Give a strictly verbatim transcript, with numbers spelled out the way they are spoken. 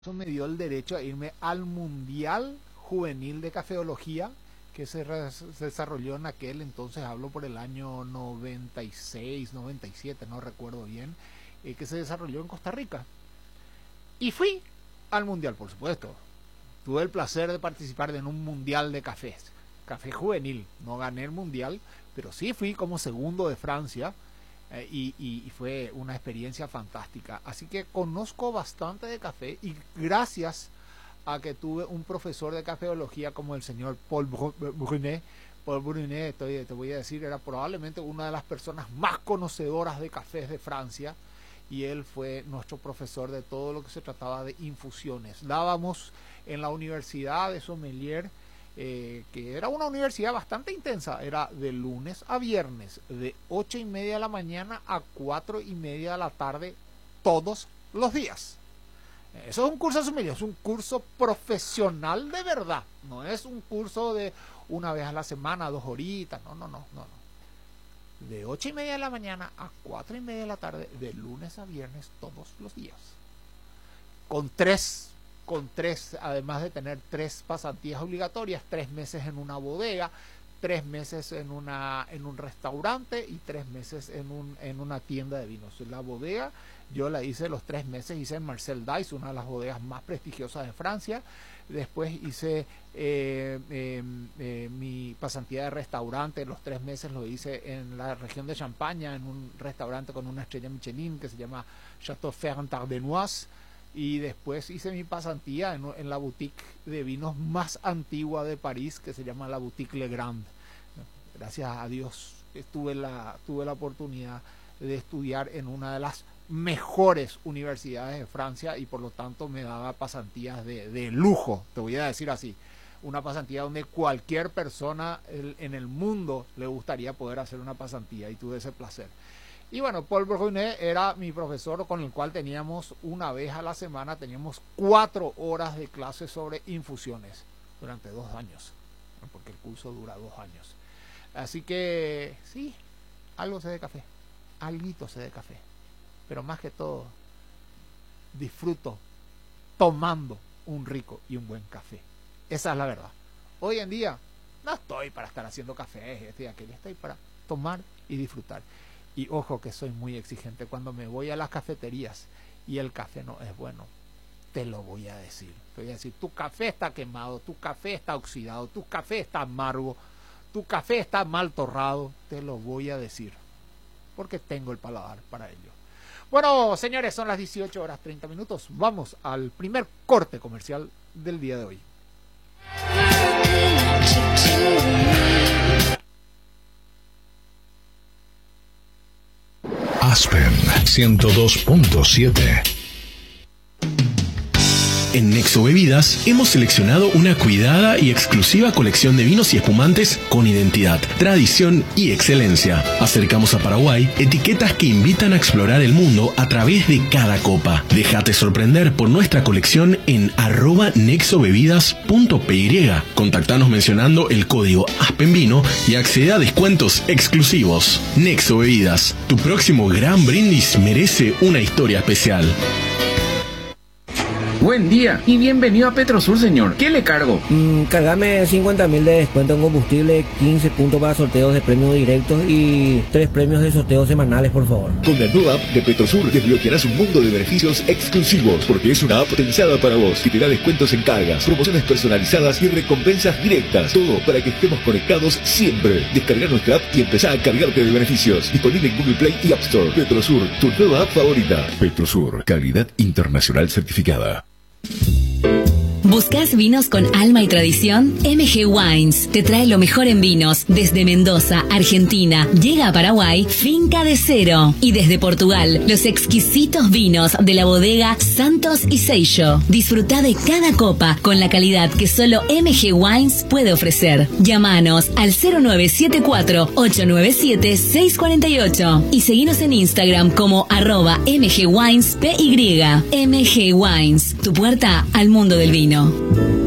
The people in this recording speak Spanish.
Eso me dio el derecho a irme al Mundial Juvenil de Cafeología que se, se desarrolló en aquel entonces, hablo por el año noventa y seis, noventa y siete, no recuerdo bien, eh, que se desarrolló en Costa Rica. Y fui al Mundial, por supuesto. Tuve el placer de participar en un Mundial de cafés, café juvenil. No gané el Mundial, pero sí fui como segundo de Francia. Eh, y, y, y fue una experiencia fantástica. Así que conozco bastante de café y gracias a que tuve un profesor de cafeología como el señor Paul Brunet. Paul Brunet, estoy, te voy a decir, era probablemente una de las personas más conocedoras de cafés de Francia, y él fue nuestro profesor de todo lo que se trataba de infusiones. Dábamos en la Universidad de Sommelier, Eh, que era una universidad bastante intensa, era de lunes a viernes, de ocho y media de la mañana a cuatro y media de la tarde, todos los días. Eso es un curso de sommelier, es un curso profesional de verdad, no es un curso de una vez a la semana, dos horitas, no, no, no, no, no. De ocho y media de la mañana a cuatro y media de la tarde, de lunes a viernes, todos los días. Con tres con tres, además de tener tres pasantías obligatorias, tres meses en una bodega, tres meses en una en un restaurante y tres meses en un en una tienda de vinos. La bodega yo la hice los tres meses, hice en Marcel Dice, una de las bodegas más prestigiosas de Francia. Después hice eh, eh, eh, mi pasantía de restaurante, los tres meses lo hice en la región de Champaña, en un restaurante con una estrella Michelin que se llama Chateau Ferrand-Tardenois. Y después hice mi pasantía en, en la boutique de vinos más antigua de París, que se llama la Boutique Legrand. Gracias a Dios tuve la, tuve la oportunidad de estudiar en una de las mejores universidades de Francia, y por lo tanto me daba pasantías de, de lujo, te voy a decir así. Una pasantía donde cualquier persona en el mundo le gustaría poder hacer una pasantía, y tuve ese placer. Y bueno, Paul Brunet era mi profesor, con el cual teníamos una vez a la semana, teníamos cuatro horas de clase sobre infusiones durante dos años, porque el curso dura dos años. Así que sí, algo sé de café, alguito sé de café, pero más que todo disfruto tomando un rico y un buen café. Esa es la verdad. Hoy en día no estoy para estar haciendo café, este y aquel, estoy para tomar y disfrutar. Y ojo que soy muy exigente. Cuando me voy a las cafeterías y el café no es bueno, te lo voy a decir. Te voy a decir, tu café está quemado, tu café está oxidado, tu café está amargo, tu café está mal torrado. Te lo voy a decir, porque tengo el paladar para ello. Bueno, señores, son las dieciocho horas treinta minutos. Vamos al primer corte comercial del día de hoy. Aspen ciento dos punto siete. En Nexo Bebidas hemos seleccionado una cuidada y exclusiva colección de vinos y espumantes con identidad, tradición y excelencia. Acercamos a Paraguay etiquetas que invitan a explorar el mundo a través de cada copa. Déjate sorprender por nuestra colección en arroba nexobebidas punto py. Contactanos mencionando el código ASPENVINO y accede a descuentos exclusivos. Nexo Bebidas, tu próximo gran brindis merece una historia especial. Buen día y bienvenido a Petrosur, señor. ¿Qué le cargo? Mm, cargame cincuenta mil de descuento en combustible, quince puntos para sorteos de premios directos y tres premios de sorteos semanales, por favor. Con la nueva app de Petrosur desbloquearás un mundo de beneficios exclusivos, porque es una app pensada para vos, que te da descuentos en cargas, promociones personalizadas y recompensas directas. Todo para que estemos conectados siempre. Descarga nuestra app y empezá a cargarte de beneficios. Disponible en Google Play y App Store. Petrosur, tu nueva app favorita. Petrosur, calidad internacional certificada. ¿Buscas vinos con alma y tradición? M G Wines te trae lo mejor en vinos. Desde Mendoza, Argentina, llega a Paraguay Finca de Cero. Y desde Portugal, los exquisitos vinos de la bodega Santos y Seixo. Disfruta de cada copa con la calidad que solo M G Wines puede ofrecer. Llámanos al cero nueve siete cuatro, ocho nueve siete, seis cuatro ocho y seguinos en Instagram como arroba mgwinespy. M G Wines, tu puerta al mundo del vino.